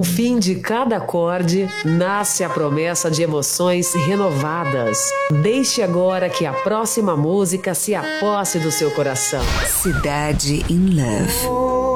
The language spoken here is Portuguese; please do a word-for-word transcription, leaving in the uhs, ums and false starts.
Com o fim de cada acorde, nasce a promessa de emoções renovadas. Deixe agora que a próxima música se aposse do seu coração. Cidade in Love.